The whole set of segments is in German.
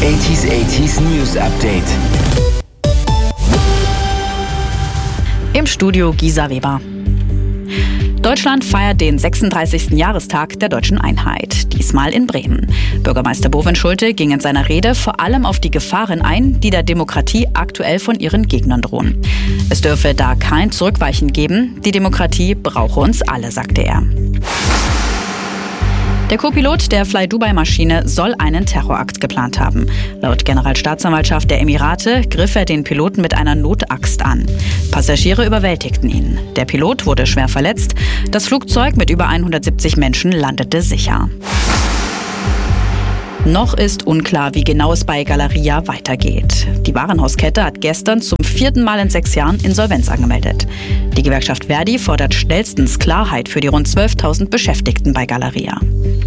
80s News Update. Im Studio Gisa Weber. Deutschland feiert den 36. Jahrestag der deutschen Einheit, diesmal in Bremen. Bürgermeister Bovenschulte ging in seiner Rede vor allem auf die Gefahren ein, die der Demokratie aktuell von ihren Gegnern drohen. Es dürfe da kein Zurückweichen geben, die Demokratie brauche uns alle, sagte er. Der Co-Pilot der Fly-Dubai-Maschine soll einen Terrorakt geplant haben. Laut Generalstaatsanwaltschaft der Emirate griff er den Piloten mit einer Notaxt an. Passagiere überwältigten ihn. Der Pilot wurde schwer verletzt. Das Flugzeug mit über 170 Menschen landete sicher. Noch ist unklar, wie genau es bei Galeria weitergeht. Die Warenhauskette hat gestern zum 4. Mal in 6 Jahren Insolvenz angemeldet. Die Gewerkschaft Verdi fordert schnellstens Klarheit für die rund 12.000 Beschäftigten bei Galeria.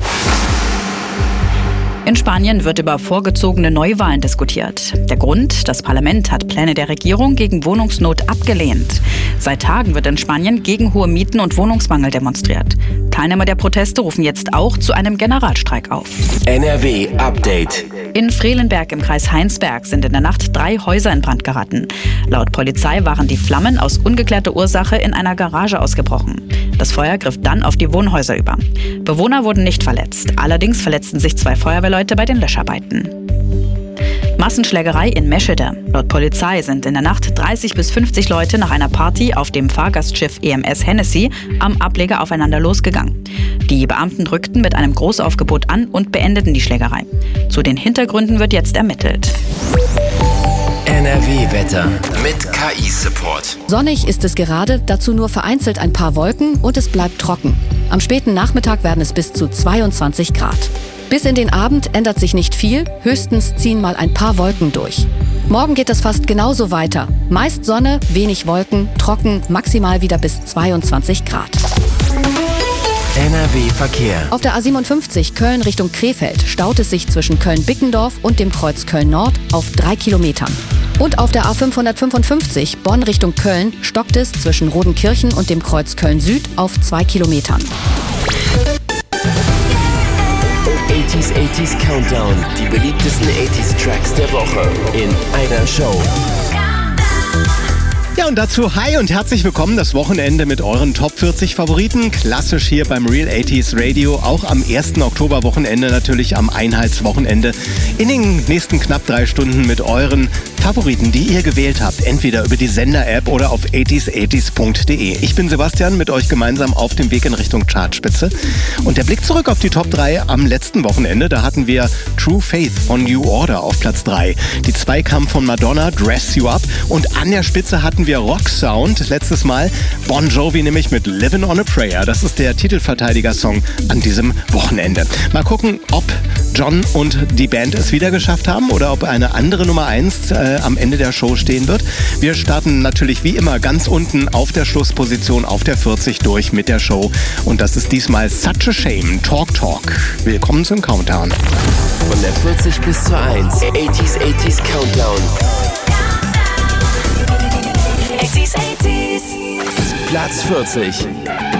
In Spanien wird über vorgezogene Neuwahlen diskutiert. Der Grund: Das Parlament hat Pläne der Regierung gegen Wohnungsnot abgelehnt. Seit Tagen wird in Spanien gegen hohe Mieten und Wohnungsmangel demonstriert. Teilnehmer der Proteste rufen jetzt auch zu einem Generalstreik auf. NRW Update. In Frelenberg im Kreis Heinsberg sind in der Nacht 3 Häuser in Brand geraten. Laut Polizei waren die Flammen aus ungeklärter Ursache in einer Garage ausgebrochen. Das Feuer griff dann auf die Wohnhäuser über. Bewohner wurden nicht verletzt. Allerdings verletzten sich 2 Feuerwehrleute bei den Löscharbeiten. Massenschlägerei in Meschede. Laut Polizei sind in der Nacht 30 bis 50 Leute nach einer Party auf dem Fahrgastschiff EMS Hennessy am Ableger aufeinander losgegangen. Die Beamten rückten mit einem Großaufgebot an und beendeten die Schlägerei. Zu den Hintergründen wird jetzt ermittelt. NRW-Wetter mit KI-Support. Sonnig ist es gerade, dazu nur vereinzelt ein paar Wolken und es bleibt trocken. Am späten Nachmittag werden es bis zu 22 Grad. Bis in den Abend ändert sich nicht viel, höchstens ziehen mal ein paar Wolken durch. Morgen geht es fast genauso weiter. Meist Sonne, wenig Wolken, trocken, maximal wieder bis 22 Grad. NRW-Verkehr. Auf der A57 Köln Richtung Krefeld staut es sich zwischen Köln-Bickendorf und dem Kreuz Köln-Nord auf 3 Kilometern. Und auf der A555 Bonn Richtung Köln stockt es zwischen Rodenkirchen und dem Kreuz Köln-Süd auf 2 Kilometern. 80s Countdown. Die beliebtesten 80s Tracks der Woche in einer Show. Ja, und dazu hi und herzlich willkommen das Wochenende mit euren Top 40 Favoriten. Klassisch hier beim Real 80s Radio, auch am 1. Oktober-Wochenende, natürlich am Einheitswochenende. In den nächsten knapp 3 Stunden mit euren Favoriten, die ihr gewählt habt, entweder über die Sender-App oder auf 80s80s.de. Ich bin Sebastian, mit euch gemeinsam auf dem Weg in Richtung Chartspitze. Und der Blick zurück auf die Top 3 am letzten Wochenende, da hatten wir True Faith von New Order auf Platz 3. Die 2 kamen von Madonna, Dress You Up, und an der Spitze hatten wir Rock Sound, letztes Mal Bon Jovi nämlich mit Livin' on a Prayer. Das ist der Titelverteidiger-Song an diesem Wochenende. Mal gucken, ob John und die Band es wieder geschafft haben oder ob eine andere Nummer 1 am Ende der Show stehen wird. Wir starten natürlich wie immer ganz unten auf der Schlussposition auf der 40 durch mit der Show. Und das ist diesmal Such a Shame, Talk Talk. Willkommen zum Countdown. Von der 40 bis zur 1. 80s Countdown. 80s. Platz 40.